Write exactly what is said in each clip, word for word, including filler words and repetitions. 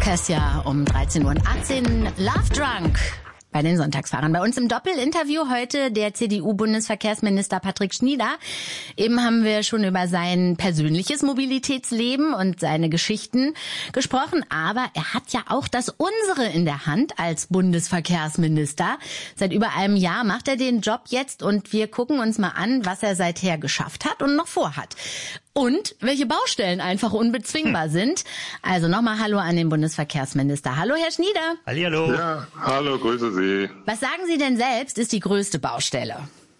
Kesja um dreizehn Uhr achtzehn. Love Drunk bei den Sonntagsfahrern. Bei uns im Doppelinterview heute der C D U-Bundesverkehrsminister Patrick Schnieder. Eben haben wir schon über sein persönliches Mobilitätsleben und seine Geschichten gesprochen. Aber er hat ja auch das Unsere in der Hand als Bundesverkehrsminister. Seit über einem Jahr macht er den Job jetzt und wir gucken uns mal an, was er seither geschafft hat und noch vorhat. Und welche Baustellen einfach unbezwingbar sind. Also nochmal Hallo an den Bundesverkehrsminister. Hallo, Herr Schnieder. Hallihallo. Ja, hallo, grüße Sie. Was sagen Sie denn selbst, ist die größte Baustelle?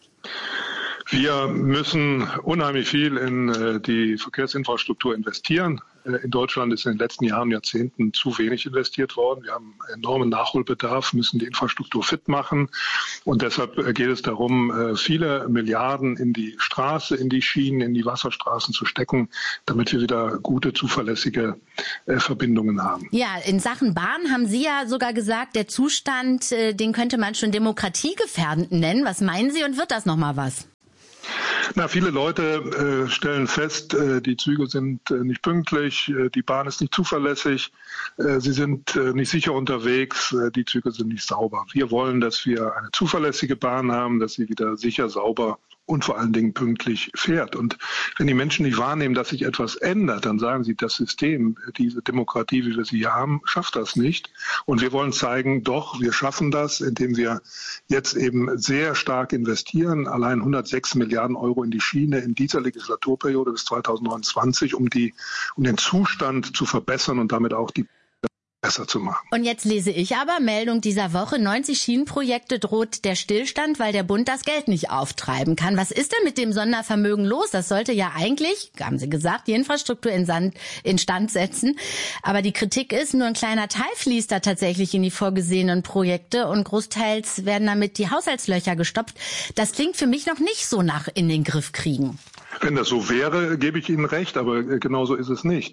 Wir müssen unheimlich viel in äh, die Verkehrsinfrastruktur investieren. Äh, in Deutschland ist in den letzten Jahren, Jahrzehnten zu wenig investiert worden. Wir haben enormen Nachholbedarf, müssen die Infrastruktur fit machen. Und deshalb äh, geht es darum, äh, viele Milliarden in die Straße, in die Schienen, in die Wasserstraßen zu stecken, damit wir wieder gute, zuverlässige äh, Verbindungen haben. Ja, in Sachen Bahn haben Sie ja sogar gesagt, der Zustand, äh, den könnte man schon demokratiegefährdend nennen. Was meinen Sie und wird das nochmal was? Na, viele Leute äh, stellen fest, äh, die Züge sind äh, nicht pünktlich, äh, die Bahn ist nicht zuverlässig, äh, sie sind äh, nicht sicher unterwegs, äh, die Züge sind nicht sauber. Wir wollen, dass wir eine zuverlässige Bahn haben, dass sie wieder sicher, sauber und vor allen Dingen pünktlich fährt. Und wenn die Menschen nicht wahrnehmen, dass sich etwas ändert, dann sagen sie, das System, diese Demokratie, wie wir sie hier haben, schafft das nicht. Und wir wollen zeigen, doch, wir schaffen das, indem wir jetzt eben sehr stark investieren, allein hundertsechs Milliarden Euro in die Schiene in dieser Legislaturperiode bis zweitausendneunundzwanzig, um die, um den Zustand zu verbessern und damit auch die besser zu machen. Und jetzt lese ich aber Meldung dieser Woche, neunzig Schienenprojekte droht der Stillstand, weil der Bund das Geld nicht auftreiben kann. Was ist denn mit dem Sondervermögen los? Das sollte ja eigentlich, haben Sie gesagt, die Infrastruktur in Sand, instand setzen. Aber die Kritik ist, nur ein kleiner Teil fließt da tatsächlich in die vorgesehenen Projekte und großteils werden damit die Haushaltslöcher gestopft. Das klingt für mich noch nicht so nach in den Griff kriegen. Wenn das so wäre, gebe ich Ihnen recht, aber genauso ist es nicht.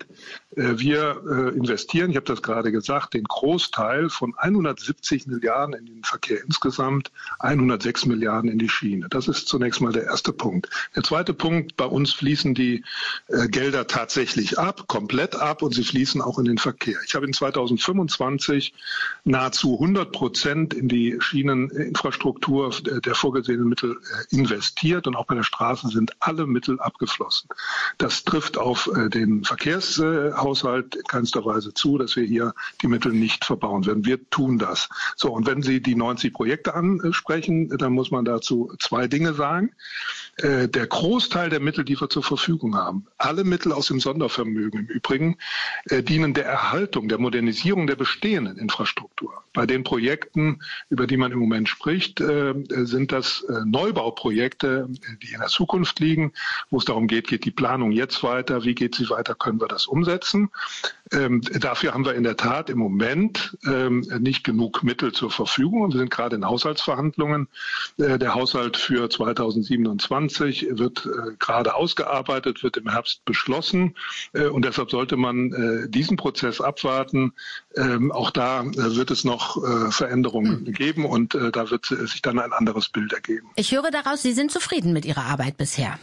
Wir investieren, ich habe das gerade gesagt, den Großteil von hundertsiebzig Milliarden in den Verkehr insgesamt, hundertsechs Milliarden in die Schiene. Das ist zunächst mal der erste Punkt. Der zweite Punkt, bei uns fließen die Gelder tatsächlich ab, komplett ab und sie fließen auch in den Verkehr. Ich habe in zweitausendfünfundzwanzig nahezu hundert Prozent in die Schieneninfrastruktur der vorgesehenen Mittel investiert und auch bei der Straße sind alle Mittel abgeflossen. Das trifft auf äh, den Verkehrshaushalt in keinster Weise zu, dass wir hier die Mittel nicht verbauen werden. Wir tun das. So, und wenn Sie die neunzig Projekte ansprechen, dann muss man dazu zwei Dinge sagen. Äh, der Großteil der Mittel, die wir zur Verfügung haben, alle Mittel aus dem Sondervermögen im Übrigen, äh, dienen der Erhaltung, der Modernisierung der bestehenden Infrastruktur. Bei den Projekten, über die man im Moment spricht, äh, sind das äh, Neubauprojekte, die in der Zukunft liegen, wo es darum geht, geht die Planung jetzt weiter, wie geht sie weiter, können wir das umsetzen. Ähm, dafür haben wir in der Tat im Moment ähm, nicht genug Mittel zur Verfügung. Wir sind gerade in Haushaltsverhandlungen. Äh, der Haushalt für zweitausendsiebenundzwanzig wird äh, gerade ausgearbeitet, wird im Herbst beschlossen. Äh, und deshalb sollte man äh, diesen Prozess abwarten. Ähm, auch da äh, wird es noch äh, Veränderungen hm. geben und äh, da wird sich dann ein anderes Bild ergeben. Ich höre daraus, Sie sind zufrieden mit Ihrer Arbeit bisher.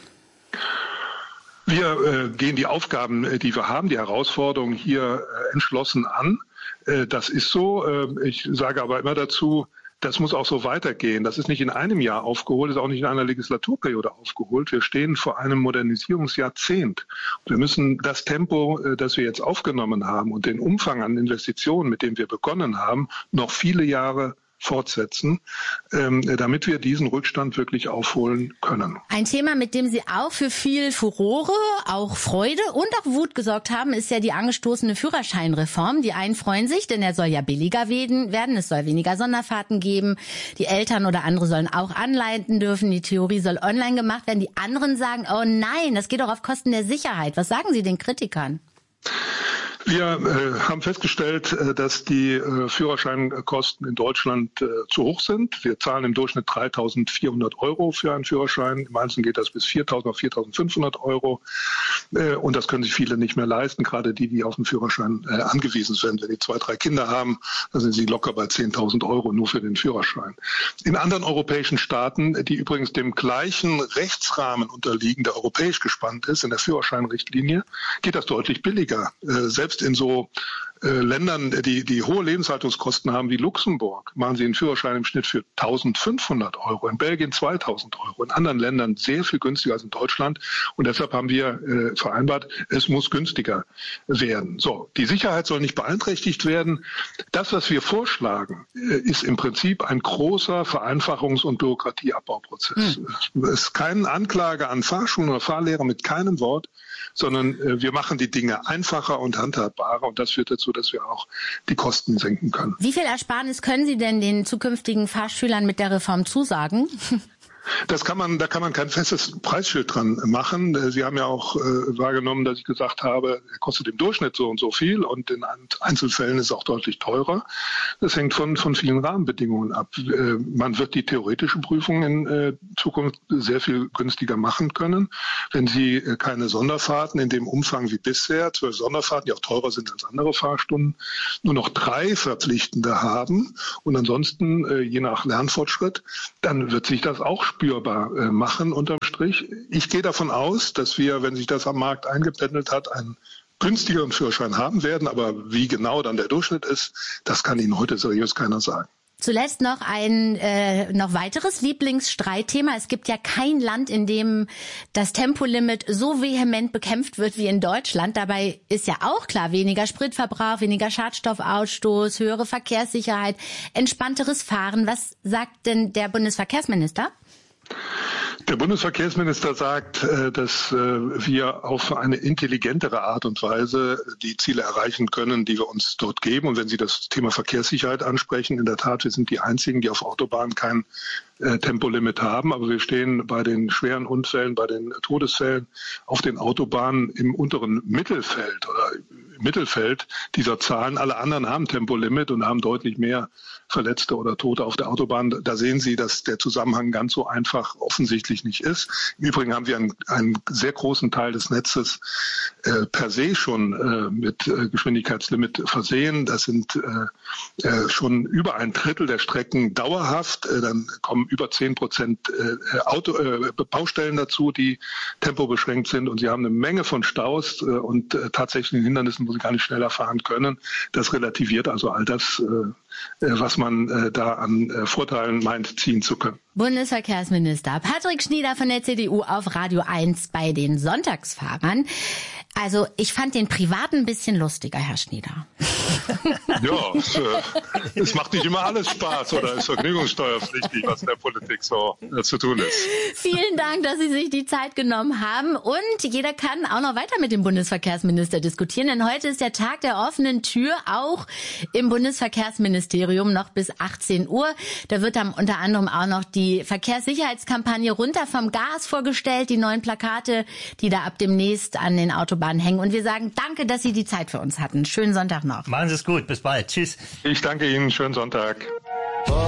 Wir äh, gehen die Aufgaben, äh, die wir haben, die Herausforderungen hier äh, entschlossen an. Äh, das ist so. Äh, ich sage aber immer dazu, das muss auch so weitergehen. Das ist nicht in einem Jahr aufgeholt, ist auch nicht in einer Legislaturperiode aufgeholt. Wir stehen vor einem Modernisierungsjahrzehnt. Wir müssen das Tempo, äh, das wir jetzt aufgenommen haben und den Umfang an Investitionen, mit dem wir begonnen haben, noch viele Jahre fortsetzen, ähm, damit wir diesen Rückstand wirklich aufholen können. Ein Thema, mit dem Sie auch für viel Furore, auch Freude und auch Wut gesorgt haben, ist ja die angestoßene Führerscheinreform. Die einen freuen sich, denn er soll ja billiger werden, es soll weniger Sonderfahrten geben, die Eltern oder andere sollen auch anleiten dürfen, die Theorie soll online gemacht werden. Die anderen sagen, oh nein, das geht doch auf Kosten der Sicherheit. Was sagen Sie den Kritikern? Wir äh, haben festgestellt, äh, dass die äh, Führerscheinkosten in Deutschland äh, zu hoch sind. Wir zahlen im Durchschnitt dreitausendvierhundert Euro für einen Führerschein. Im Einzelnen geht das bis viertausend oder viertausendfünfhundert Euro. Äh, und das können sich viele nicht mehr leisten, gerade die, die auf den Führerschein äh, angewiesen sind. Wenn die zwei, drei Kinder haben, dann sind sie locker bei zehntausend Euro nur für den Führerschein. In anderen europäischen Staaten, die übrigens dem gleichen Rechtsrahmen unterliegen, der europäisch gespannt ist, in der Führerscheinrichtlinie, geht das deutlich billiger. Äh, selbst in so äh, Ländern, die, die hohe Lebenshaltungskosten haben wie Luxemburg, machen sie einen Führerschein im Schnitt für eintausendfünfhundert Euro, in Belgien zweitausend Euro, in anderen Ländern sehr viel günstiger als in Deutschland. Und deshalb haben wir äh, vereinbart, es muss günstiger werden. So, die Sicherheit soll nicht beeinträchtigt werden. Das, was wir vorschlagen, äh, ist im Prinzip ein großer Vereinfachungs- und Bürokratieabbauprozess. Mhm. Es ist keine Anklage an Fahrschulen oder Fahrlehrer mit keinem Wort, sondern äh, wir machen die Dinge einfacher und handhabbarer und das führt dazu, dass wir auch die Kosten senken können. Wie viel Ersparnis können Sie denn den zukünftigen Fahrschülern mit der Reform zusagen? Das kann man, da kann man kein festes Preisschild dran machen. Sie haben ja auch äh, wahrgenommen, dass ich gesagt habe, er kostet im Durchschnitt so und so viel und in Einzelfällen ist es auch deutlich teurer. Das hängt von, von vielen Rahmenbedingungen ab. Äh, man wird die theoretische Prüfung in äh, Zukunft sehr viel günstiger machen können, wenn Sie äh, keine Sonderfahrten in dem Umfang wie bisher, zwölf Sonderfahrten, die auch teurer sind als andere Fahrstunden, nur noch drei verpflichtende haben und ansonsten äh, je nach Lernfortschritt, dann wird sich das auch spürbar äh, machen unterm Strich. Ich gehe davon aus, dass wir, wenn sich das am Markt eingependelt hat, einen günstigeren Führerschein haben werden. Aber wie genau dann der Durchschnitt ist, das kann Ihnen heute seriös keiner sagen. Zuletzt noch ein äh, noch weiteres Lieblingsstreitthema. Es gibt ja kein Land, in dem das Tempolimit so vehement bekämpft wird wie in Deutschland. Dabei ist ja auch klar, weniger Spritverbrauch, weniger Schadstoffausstoß, höhere Verkehrssicherheit, entspannteres Fahren. Was sagt denn der Bundesverkehrsminister? Der Bundesverkehrsminister sagt, dass wir auf eine intelligentere Art und Weise die Ziele erreichen können, die wir uns dort geben. Und wenn Sie das Thema Verkehrssicherheit ansprechen, in der Tat, wir sind die Einzigen, die auf Autobahnen kein Tempolimit haben. Aber wir stehen bei den schweren Unfällen, bei den Todesfällen auf den Autobahnen im unteren Mittelfeld oder im Mittelfeld dieser Zahlen. Alle anderen haben Tempolimit und haben deutlich mehr Verletzte oder Tote auf der Autobahn. Da sehen Sie, dass der Zusammenhang ganz so einfach offensichtlich nicht ist. Im Übrigen haben wir einen, einen sehr großen Teil des Netzes äh, per se schon äh, mit äh, Geschwindigkeitslimit versehen. Das sind äh, äh, schon über ein Drittel der Strecken dauerhaft. Äh, dann kommen über zehn Prozent äh, Auto, äh, Baustellen dazu, die tempobeschränkt sind. Und Sie haben eine Menge von Staus äh, und äh, tatsächlichen Hindernissen, wo Sie gar nicht schneller fahren können. Das relativiert also all das, äh, was man äh, da an äh, Vorteilen meint, ziehen zu können. Bundesverkehrsminister Patrick Schnieder von der C D U auf Radio eins bei den Sonntagsfahrern. Also ich fand den privat ein bisschen lustiger, Herr Schnieder. Ja, es, äh, es macht nicht immer alles Spaß oder ist vergnügungssteuerpflichtig, was in der Politik so äh, zu tun ist. Vielen Dank, dass Sie sich die Zeit genommen haben. Und jeder kann auch noch weiter mit dem Bundesverkehrsminister diskutieren, denn heute ist der Tag der offenen Tür, auch im Bundesverkehrsministerium noch bis achtzehn Uhr. Da wird dann unter anderem auch noch die Verkehrssicherheitskampagne runter vom Gas vorgestellt, die neuen Plakate, die da ab demnächst an den Autobahnen hängen. Und wir sagen danke, dass Sie die Zeit für uns hatten. Schönen Sonntag noch. Machen Sie es gut. Bis bald. Tschüss. Ich danke Ihnen. Schönen Sonntag.